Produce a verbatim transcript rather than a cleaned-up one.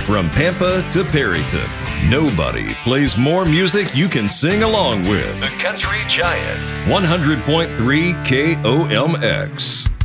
From Pampa to Perryton, nobody plays more music you can sing along with. The Country Giant, one hundred point three K O M X.